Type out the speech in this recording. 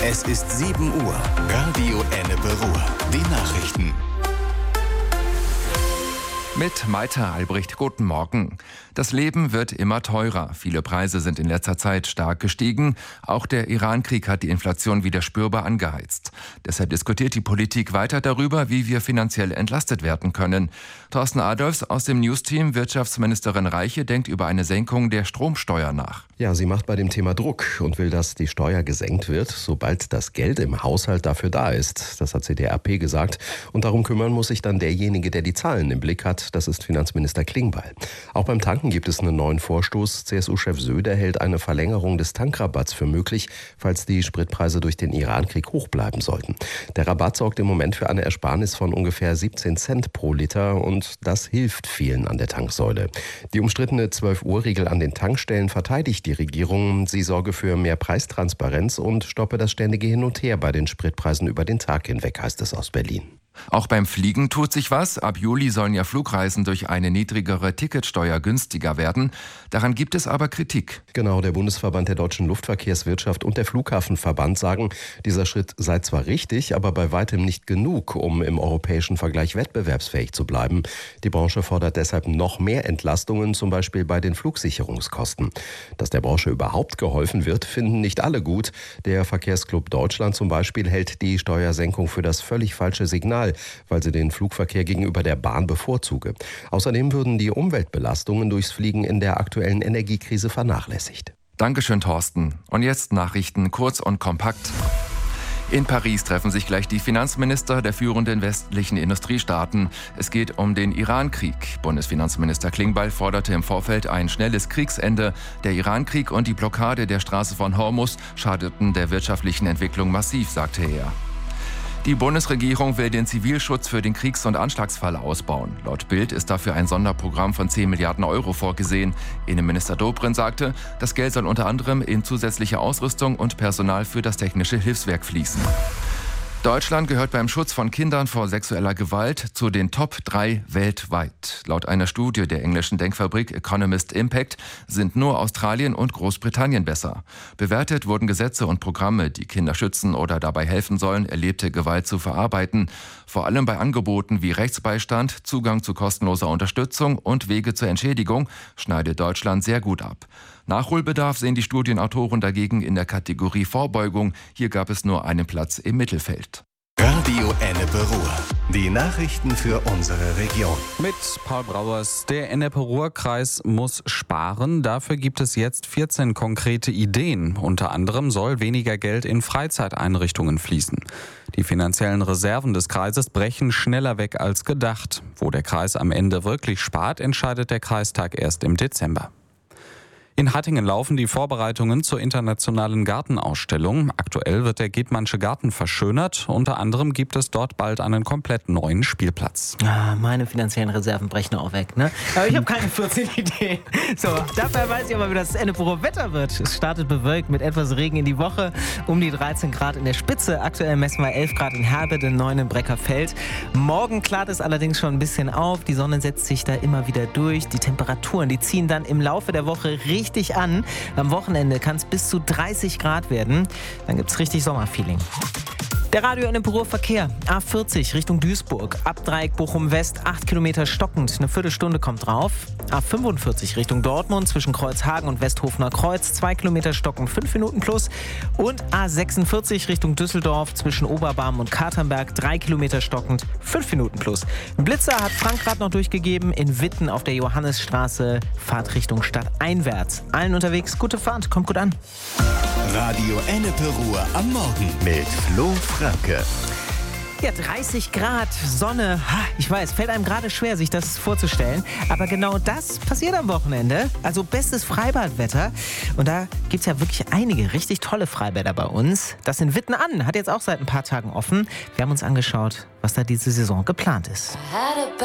Es ist 7 Uhr. Radio Ennepe Ruhr. Die Nachrichten. Mit Maita Albrecht, guten Morgen. Das Leben wird immer teurer. Viele Preise sind in letzter Zeit stark gestiegen. Auch der Iran-Krieg hat die Inflation wieder spürbar angeheizt. Deshalb diskutiert die Politik weiter darüber, wie wir finanziell entlastet werden können. Thorsten Adolfs aus dem Newsteam, Wirtschaftsministerin Reiche, denkt über eine Senkung der Stromsteuer nach. Ja, sie macht bei dem Thema Druck und will, dass die Steuer gesenkt wird, sobald das Geld im Haushalt dafür da ist. Das hat sie der RP gesagt. Und darum kümmern muss sich dann derjenige, der die Zahlen im Blick hat. Das ist Finanzminister Klingbeil. Auch beim Tanken gibt es einen neuen Vorstoß. CSU-Chef Söder hält eine Verlängerung des Tankrabatts für möglich, falls die Spritpreise durch den Iran-Krieg hoch bleiben sollten. Der Rabatt sorgt im Moment für eine Ersparnis von ungefähr 17 Cent pro Liter und das hilft vielen an der Tanksäule. Die umstrittene 12-Uhr-Regel an den Tankstellen verteidigt die Regierung. Sie sorge für mehr Preistransparenz und stoppe das ständige Hin und Her bei den Spritpreisen über den Tag hinweg, heißt es aus Berlin. Auch beim Fliegen tut sich was. Ab Juli sollen ja Flugreisen durch eine niedrigere Ticketsteuer günstiger werden. Daran gibt es aber Kritik. Genau, der Bundesverband der deutschen Luftverkehrswirtschaft und der Flughafenverband sagen, dieser Schritt sei zwar richtig, aber bei weitem nicht genug, um im europäischen Vergleich wettbewerbsfähig zu bleiben. Die Branche fordert deshalb noch mehr Entlastungen, zum Beispiel bei den Flugsicherungskosten. Dass der Branche überhaupt geholfen wird, finden nicht alle gut. Der Verkehrsclub Deutschland zum Beispiel hält die Steuersenkung für das völlig falsche Signal, weil sie den Flugverkehr gegenüber der Bahn bevorzuge. Außerdem würden die Umweltbelastungen durchs Fliegen in der aktuellen Energiekrise vernachlässigt. Dankeschön, Thorsten. Und jetzt Nachrichten kurz und kompakt. In Paris treffen sich gleich die Finanzminister der führenden westlichen Industriestaaten. Es geht um den Iran-Krieg. Bundesfinanzminister Klingbeil forderte im Vorfeld ein schnelles Kriegsende. Der Iran-Krieg und die Blockade der Straße von Hormuz schadeten der wirtschaftlichen Entwicklung massiv, sagte er. Die Bundesregierung will den Zivilschutz für den Kriegs- und Anschlagsfall ausbauen. Laut Bild ist dafür ein Sonderprogramm von 10 Milliarden Euro vorgesehen. Innenminister Dobrindt sagte, das Geld soll unter anderem in zusätzliche Ausrüstung und Personal für das technische Hilfswerk fließen. Deutschland gehört beim Schutz von Kindern vor sexueller Gewalt zu den Top 3 weltweit. Laut einer Studie der englischen Denkfabrik Economist Impact sind nur Australien und Großbritannien besser. Bewertet wurden Gesetze und Programme, die Kinder schützen oder dabei helfen sollen, erlebte Gewalt zu verarbeiten. Vor allem bei Angeboten wie Rechtsbeistand, Zugang zu kostenloser Unterstützung und Wege zur Entschädigung schneidet Deutschland sehr gut ab. Nachholbedarf sehen die Studienautoren dagegen in der Kategorie Vorbeugung. Hier gab es nur einen Platz im Mittelfeld. Radio Ennepe Ruhr. Die Nachrichten für unsere Region. Mit Paul Brauers. Der Ennepe-Ruhr-Kreis muss sparen. Dafür gibt es jetzt 14 konkrete Ideen. Unter anderem soll weniger Geld in Freizeiteinrichtungen fließen. Die finanziellen Reserven des Kreises brechen schneller weg als gedacht. Wo der Kreis am Ende wirklich spart, entscheidet der Kreistag erst im Dezember. In Hattingen laufen die Vorbereitungen zur internationalen Gartenausstellung. Aktuell wird der Gedmansche Garten verschönert. Unter anderem gibt es dort bald einen komplett neuen Spielplatz. Meine finanziellen Reserven brechen auch weg, ne? Aber ich habe keine 14 Ideen. So, dafür weiß ich aber, wie das Ennepe-Ruhr Wetter wird. Es startet bewölkt mit etwas Regen in die Woche. Um die 13 Grad in der Spitze. Aktuell messen wir 11 Grad in Herbede, 9 in Breckerfeld. Morgen klart es allerdings schon ein bisschen auf. Die Sonne setzt sich da immer wieder durch. Die Temperaturen, die ziehen dann im Laufe der Woche richtig an. Am Wochenende kann es bis zu 30 Grad werden. Dann gibt es richtig Sommerfeeling. Der Radio Ennepe Ruhr Verkehr. A40 Richtung Duisburg. Abdreieck Bochum West, 8 Kilometer stockend. Eine Viertelstunde kommt drauf. A45 Richtung Dortmund zwischen Kreuzhagen und Westhofener Kreuz. 2 Kilometer stockend, 5 Minuten plus. Und A46 Richtung Düsseldorf zwischen Oberbarm und Katernberg. 3 Kilometer stockend, 5 Minuten plus. Ein Blitzer hat Frank gerade noch durchgegeben. In Witten auf der Johannesstraße. Fahrt Richtung Stadt einwärts. Allen unterwegs, gute Fahrt. Kommt gut an. Radio Ennepe Ruhr am Morgen mit Flo Franke. Ja, 30 Grad, Sonne. Ich weiß, fällt einem gerade schwer, sich das vorzustellen. Aber genau das passiert am Wochenende. Also bestes Freibadwetter. Und da gibt es ja wirklich einige richtig tolle Freibäder bei uns. Das in Witten an, hat jetzt auch seit ein paar Tagen offen. Wir haben uns angeschaut, was da diese Saison geplant ist.